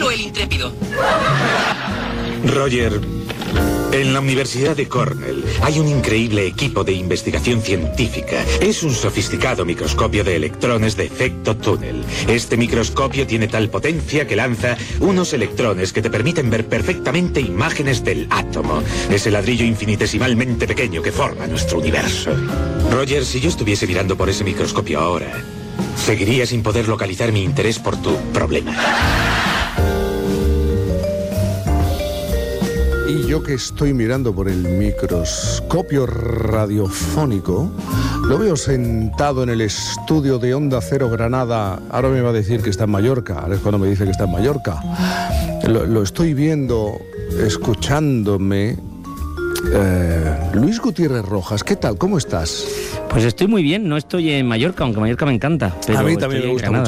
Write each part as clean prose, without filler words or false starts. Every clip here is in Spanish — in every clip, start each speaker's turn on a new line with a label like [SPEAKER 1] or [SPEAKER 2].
[SPEAKER 1] fue el intrépido.
[SPEAKER 2] Roger, en la Universidad de Cornell hay un increíble equipo de investigación científica. Es un sofisticado microscopio de electrones de efecto túnel. Este microscopio tiene tal potencia que lanza unos electrones que te permiten ver perfectamente imágenes del átomo, ese ladrillo infinitesimalmente pequeño que forma nuestro universo. Roger, si yo estuviese mirando por ese microscopio ahora, seguiría sin poder localizar mi interés por tu problema.
[SPEAKER 3] Y yo que estoy mirando por el microscopio radiofónico, lo veo sentado en el estudio de Onda Cero Granada. Ahora me va a decir que está en Mallorca, ahora es cuando me dice que está en Mallorca. Lo estoy viendo, escuchándome. Luis Gutiérrez Rojas, ¿qué tal? ¿Cómo estás?
[SPEAKER 4] Pues estoy muy bien, no estoy en Mallorca, aunque Mallorca me encanta. Pero
[SPEAKER 3] a mí también me gusta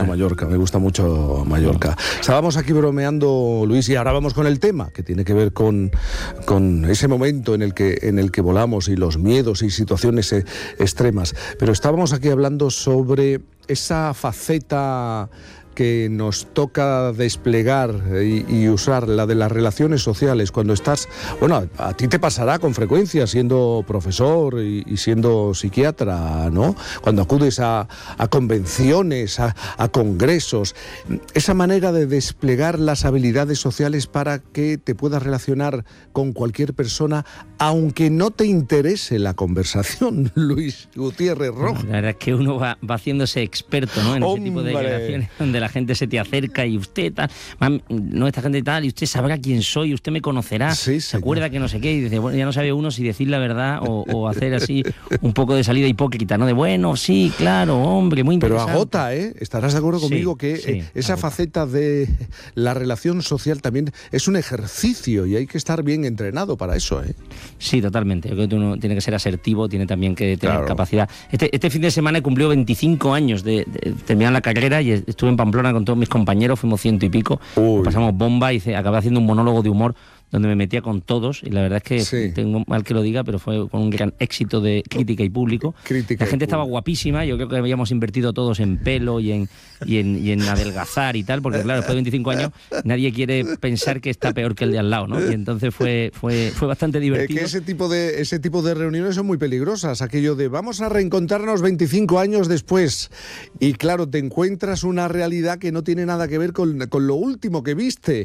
[SPEAKER 3] mucho Mallorca. Estábamos aquí bromeando, Luis, y ahora vamos con el tema, que tiene que ver con ese momento en el que volamos y los miedos y situaciones extremas. Pero estábamos aquí hablando sobre esa faceta que nos toca desplegar y usar, la de las relaciones sociales, cuando estás... Bueno, a ti te pasará con frecuencia siendo profesor y siendo psiquiatra, ¿no? Cuando acudes a convenciones, a congresos, esa manera de desplegar las habilidades sociales para que te puedas relacionar con cualquier persona, aunque no te interese la conversación, Luis Gutiérrez Rojas.
[SPEAKER 4] La verdad es que uno va haciéndose experto, ¿no? En ese tipo de relaciones donde la gente se te acerca y usted tal, no, esta gente tal, y usted sabrá quién soy, usted me conocerá,
[SPEAKER 3] sí,
[SPEAKER 4] se acuerda que no sé qué, y dice, bueno, ya no sabe uno si decir la verdad o hacer así un poco de salida hipócrita, ¿no? De bueno, sí, claro, hombre, muy interesante.
[SPEAKER 3] Pero agota, ¿eh? Estarás de acuerdo conmigo que esa faceta de la relación social también es un ejercicio y hay que estar bien entrenado para eso, ¿eh?
[SPEAKER 4] Sí, totalmente. Yo creo que uno tiene que ser asertivo, tiene también que tener capacidad. Este fin de semana he cumplido 25 años de terminar la carrera y estuve en Pamplona con todos mis compañeros, fuimos 100 y pico, pasamos bomba y acabé haciendo un monólogo de humor donde me metía con todos, y la verdad es que tengo mal que lo diga, pero fue con un gran éxito de crítica y público. La gente estaba guapísima, yo creo que habíamos invertido todos en pelo y en adelgazar y tal, porque claro, después de 25 años nadie quiere pensar que está peor que el de al lado, ¿no? Y entonces fue bastante divertido.
[SPEAKER 3] Que ese tipo de reuniones son muy peligrosas, aquello de vamos a reencontrarnos 25 años después, y claro, te encuentras una realidad que no tiene nada que ver con lo último que viste.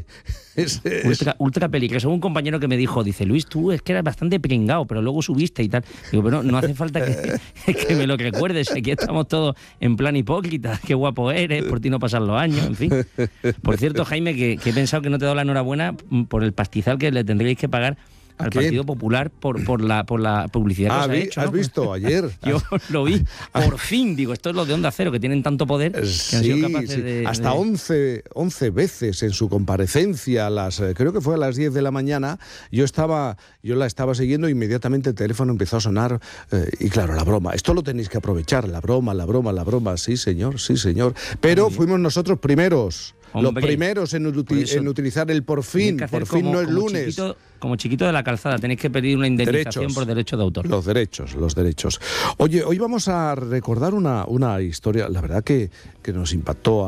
[SPEAKER 4] Ultra peligroso. Un compañero que me dijo, dice, Luis, tú es que eras bastante pringao, pero luego subiste y tal. Digo, pero no hace falta que me lo recuerdes, aquí estamos todos en plan hipócrita, qué guapo eres, por ti no pasan los años, en fin. Por cierto, Jaime, que he pensado que no te he dado la enhorabuena por el pastizal que le tendríais que pagar al Partido Popular por la publicidad que os ha hecho, ¿no?
[SPEAKER 3] ¿Has visto ayer?
[SPEAKER 4] Yo lo vi, por fin, digo, esto es lo de Onda Cero, que tienen tanto poder que han sido capaces de...
[SPEAKER 3] Hasta 11 veces en su comparecencia, creo que fue a las 10 de la mañana, yo la estaba siguiendo, inmediatamente el teléfono empezó a sonar, y claro, la broma, esto lo tenéis que aprovechar, la broma, sí señor, pero fuimos nosotros primeros. Hombre, los primeros en utilizar el por fin no es lunes.
[SPEAKER 4] Como Chiquito de la Calzada, tenéis que pedir una indemnización por derecho de autor.
[SPEAKER 3] Los derechos. Oye, hoy vamos a recordar una historia, la verdad que nos impactó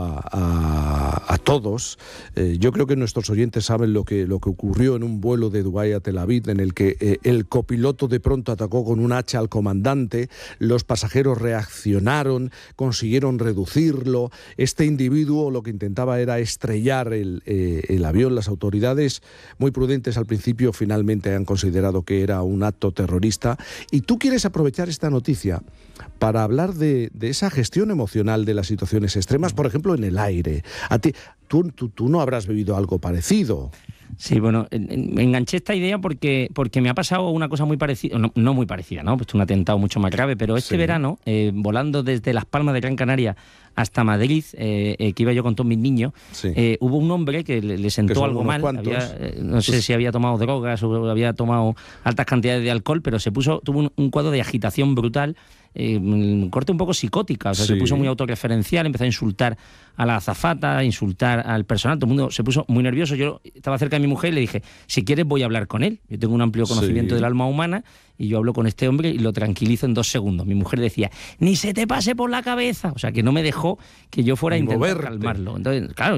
[SPEAKER 3] a todos. Yo creo que nuestros oyentes saben lo que ocurrió en un vuelo de Dubái a Tel Aviv, en el que el copiloto de pronto atacó con un hacha al comandante, los pasajeros reaccionaron, consiguieron reducirlo. Este individuo lo que intentaba era estrellar el avión. Las autoridades, muy prudentes al principio, finalmente han considerado que era un acto terrorista. Y tú quieres aprovechar esta noticia para hablar de esa gestión emocional de las situaciones extremas, por ejemplo, en el aire. A ti, tú no habrás vivido algo parecido.
[SPEAKER 4] Sí, bueno, me enganché esta idea porque me ha pasado una cosa muy parecida, no muy parecida, ¿no? Pues un atentado mucho más grave, pero este verano, volando desde Las Palmas de Gran Canaria hasta Madrid, que iba yo con todos mis niños, hubo un hombre que le sentó algo mal, no sé si había tomado drogas o había tomado altas cantidades de alcohol, pero tuvo un cuadro de agitación brutal, corte un poco psicótica, o sea, se puso muy autorreferencial, empezó a insultar a la azafata, a insultar al personal, todo el mundo se puso muy nervioso. Yo estaba cerca de mi mujer y le dije, si quieres voy a hablar con él, yo tengo un amplio conocimiento del alma humana y yo hablo con este hombre y lo tranquilizo en 2 segundos. Mi mujer decía, ni se te pase por la cabeza, o sea, que no me dejó que yo fuera a intentar calmarlo. Entonces, claro,